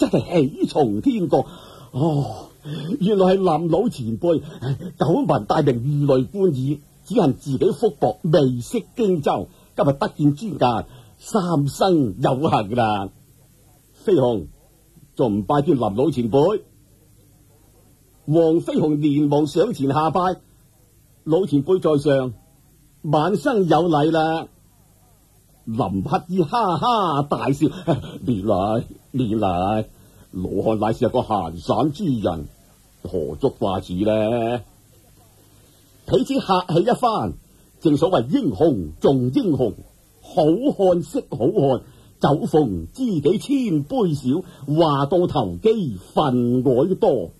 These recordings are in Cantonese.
真係喜從天降。哦，原來係林老前輩，久聞大名如雷貫耳，只恨自己福薄未識荊州，今日得見尊駕，三生有幸啦。飛鴻仲唔拜見林老前輩？黃飛鴻連忙上前下拜，老前輩在上，晚生有禮啦。林乞兒哈哈大笑，免禮，老漢乃是一個閒散之人，何足掛齒呢？彼此客氣一番，正所謂英雄重英雄，好漢識好漢，酒逢知己千杯少，話到投機分外多。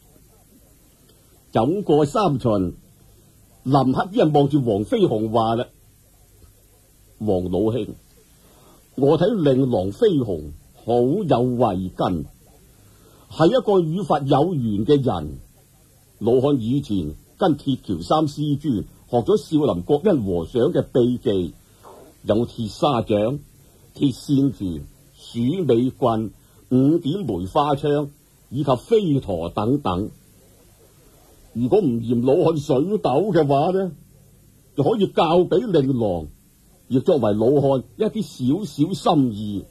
走過三巡，林乞兒望住黃飛鴻話啦：黃老兄，我睇令郎飛鴻好有慧根，係一個與佛有緣嘅人。老漢以前跟鐵橋三師尊學咗少林覺恩和尚嘅秘技，有鐵砂掌、鐵線拳、鼠尾棍、五點梅花槍以及飛陀等等。如果唔嫌老漢水斗嘅話呢，就可以教俾令郎，亦作為老漢一啲少少心意。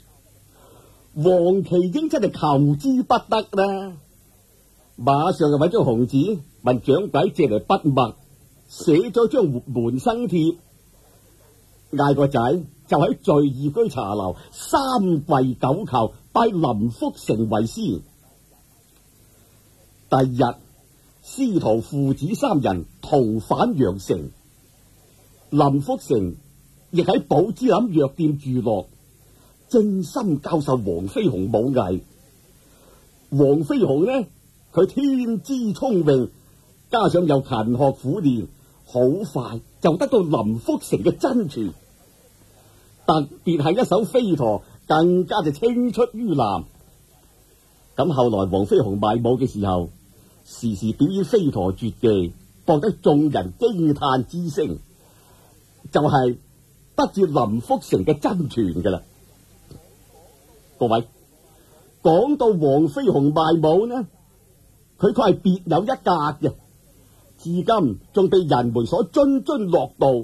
黃旗英真係求之不得啦，馬上就揾張紅紙問掌櫃借嚟筆墨，寫咗張門生帖，嗌個仔就喺聚義居茶樓三跪九叩拜林福成為師。第二日，師徒父子三人同返陽城，林福成亦喺寶芝林藥店住落，精心教授黃飛鴻武藝。黃飛鴻呢，佢天資聰穎，加上又勤學苦練，好快就得到林福成嘅真傳。特別係一手飛陀，更加就青出於藍。咁後來黃飛鴻賣武嘅時候，時時表演飛陀絕技，博得眾人驚嘆之聲，就係得住林福成嘅真傳噶啦。各位，講到黃飛鴻賣武呢，佢係別有一格嘅，至今仲被人們所津津樂道。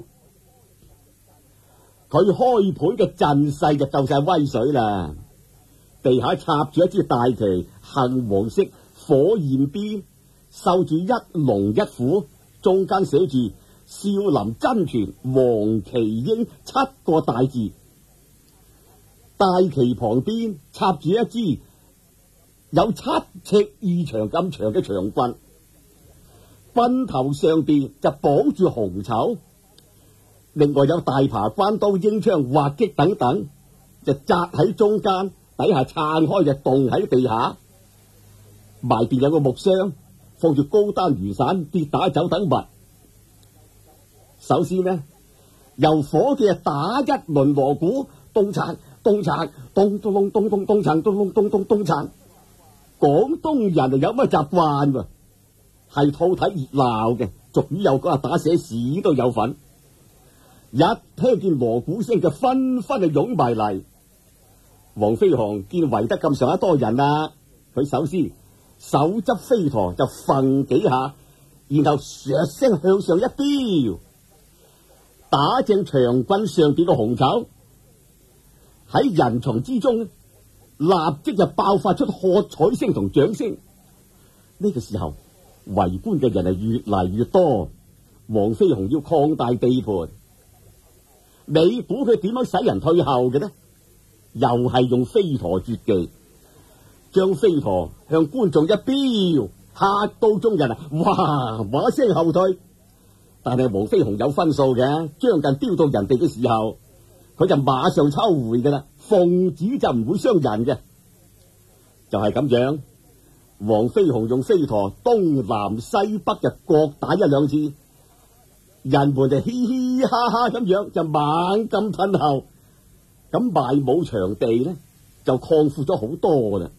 佢開盤嘅陣勢就夠晒威水啦，地下插住一支大旗，杏黃色火焰邊，繡住一龍一虎，中間寫住少林真傳黃旗英七個大字。大旗旁邊插住一支有7尺2長咁長嘅長棍，棍頭上邊就綁住紅綢，另外有大耙、關刀、鷹槍、滑擊等等，就紮喺中間，底下撐開就棟喺地下。埋邊有個木箱，放住高丹雨傘、跌打酒等物。首先呢，由伙計打一輪鑼鼓，咚嚓咚嚓咚咚咚咚咚咚嚓咚咚咚咚咚嚓。廣東人就有乜習慣喎？係套睇熱鬧嘅，俗語有講打死屎都有份。一聽見鑼鼓聲就紛紛就湧埋嚟。黃飛鴻見圍得咁上下多人啦，佢首先手執飛陀就揈幾下，然後唰聲向上一飆，打正長棍上邊個紅綢，喺人叢之中立即就爆發出喝彩聲同掌聲。呢個時候圍觀嘅人係越嚟越多，黃飛鴻要擴大地盤。你估佢點樣使人退後嘅呢？又係用飛陀絕技，將飛陀向觀眾一飆，嚇到眾人啊！哇哇聲後退。但係黃飛鴻有分數嘅，將近飆到人哋嘅時候，佢就馬上抽回噶啦，奉旨就唔會傷人嘅。就係咁樣，黃飛鴻用飛陀東南西北就各打一兩次，人們就嘻嘻哈哈咁樣就猛咁褪後，咁賣武場地呢就擴闊咗好多啦。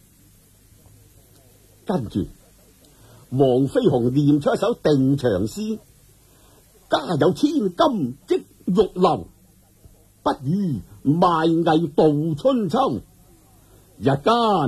跟住黃飛鴻念出一首定場詩：家有千金積玉樓，不如賣藝度春秋。日間